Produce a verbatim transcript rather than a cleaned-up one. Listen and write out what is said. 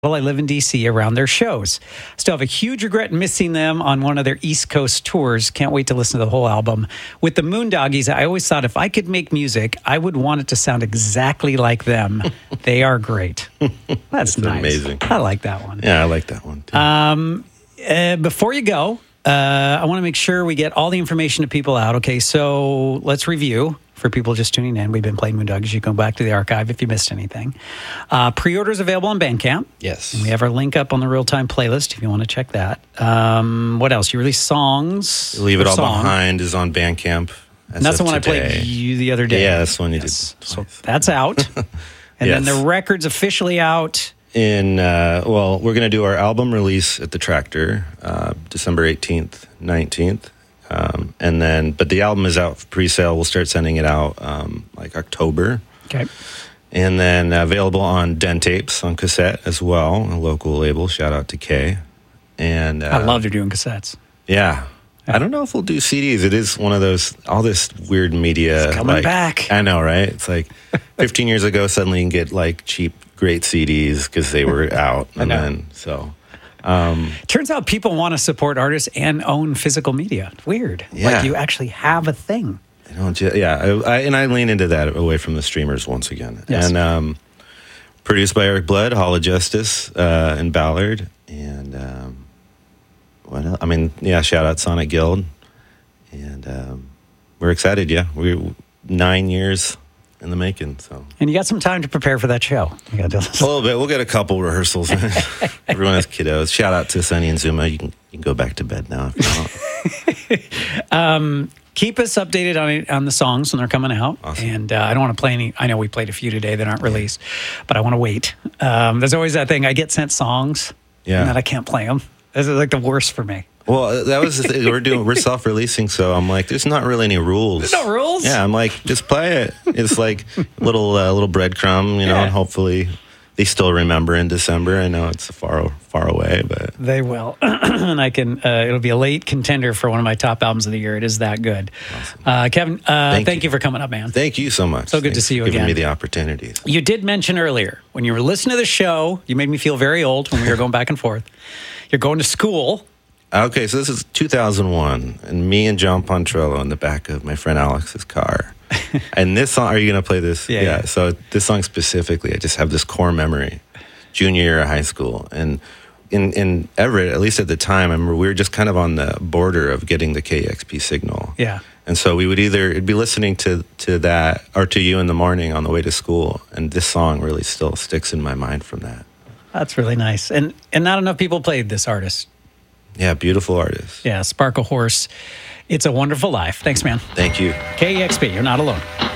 Well, I live in D C around their shows. Still have a huge regret missing them on one of their East Coast tours. Can't wait to listen to the whole album. With the Moondoggies, I always thought if I could make music, I would want it to sound exactly like them. They are great. That's, That's nice. amazing. I like that one. Yeah, I like that one too. Um, uh, before you go, uh, I want to make sure we get all the information to people out. Okay, so let's review. For people just tuning in, we've been playing Moondoggies. You can go back to the archive if you missed anything. Uh, pre-orders available on Bandcamp. Yes. And we have our link up on the real-time playlist if you want to check that. Um, what else? You release songs. Leave It All song. Behind is on Bandcamp. And that's the one today. I played you the other day. Yeah, that's the one you yes. did. So that's out. And yes. then the record's officially out. In, uh, well, we're going to do our album release at the Tractor, uh, December eighteenth, nineteenth. Um, and then, but the album is out for pre-sale. We'll start sending it out um, like October. Okay. And then uh, available on Den Tapes on cassette as well, a local label. Shout out to Kay. And uh, I love they're doing cassettes. Yeah. I don't know if we'll do C Ds. It is one of those, all this weird media. It's coming like, back. I know, right? It's like fifteen years ago, suddenly you can get like cheap, great C Ds because they were out. And I know. then, so. Um, Turns out people want to support artists and own physical media. It's weird. Yeah. Like you actually have a thing. I don't, ju- yeah, I, I, and I lean into that away from the streamers once again. Yes. And um, produced by Eric Blood, Hall of Justice, uh, and Ballard. And um, what else? I mean, yeah, shout out Sonic Guild. And um, we're excited, yeah. We're nine years in the making, so. And you got some time to prepare for that show. You got to A little bit. We'll get a couple rehearsals. Everyone has kiddos. Shout out to Sunny and Zuma. You can, you can go back to bed now if you want. um, keep us updated on it, on the songs when they're coming out. Awesome. And uh, I don't want to play any. I know we played a few today that aren't released, but I want to wait. Um, there's always that thing. I get sent songs, Yeah. and then I can't play them. This is like the worst for me. Well, that was the thing. We're doing. We're self-releasing, so I'm like, there's not really any rules. There's no rules? Yeah, I'm like, just play it. It's like little uh, little breadcrumb, you know. Yeah. And hopefully, they still remember in December. I know it's far far away, but They will, and I can. Uh, it'll be a late contender for one of my top albums of the year. It is that good. Awesome. Uh, Kevin, uh, thank, Thank you. you. for coming up, man. thank you so much. So good to Thanks see you for giving again. me the opportunities. You did mention earlier when you were listening to the show, you made me feel very old when we were going back and forth. You're going to school. Okay, so this is two thousand one, and me and John Pontrello in the back of my friend Alex's car. And this song, are you going to play this? Yeah, yeah. So this song specifically, I just have this core memory. Junior year of high school. And in, in Everett, at least at the time, I remember we were just kind of on the border of getting the K E X P signal. Yeah. And so we would either it'd be listening to, to that or to you in the morning on the way to school. And this song really still sticks in my mind from that. That's really nice. And and not enough people played this artist. Yeah, beautiful artist. Yeah, Sparkle Horse. It's a Wonderful Life. Thanks, man. Thank you. K E X P, you're not alone.